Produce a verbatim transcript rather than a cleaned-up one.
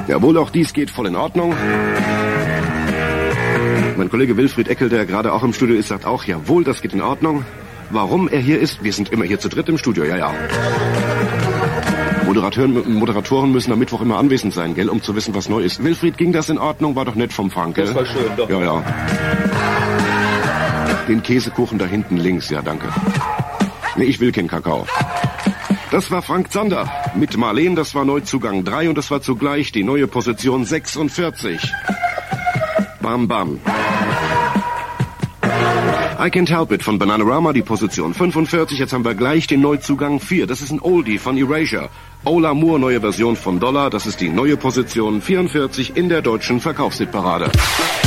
Jawohl, auch dies geht voll in Ordnung. Mein Kollege Wilfried Eckel, der gerade auch im Studio ist, sagt auch, jawohl, das geht in Ordnung. Warum er hier ist? Wir sind immer hier zu dritt im Studio, ja, ja. Moderatoren, Moderatoren müssen am Mittwoch immer anwesend sein, gell, um zu wissen, was neu ist. Wilfried, ging das in Ordnung? War doch nett vom Frank, gell? Das war schön, doch. Ja, ja. Den Käsekuchen da hinten links, ja, danke. Nee, ich will keinen Kakao. Das war Frank Zander mit Marleen, das war Neuzugang drei und das war zugleich die neue Position sechsundvierzig. Bam, bam. I Can't Help It von Bananarama, die Position fünfundvierzig. Jetzt haben wir gleich den Neuzugang vier. Das ist ein Oldie von Erasure. Ola Moore, neue Version von Dollar. Das ist die neue Position vierundvierzig in der deutschen Verkaufshitparade.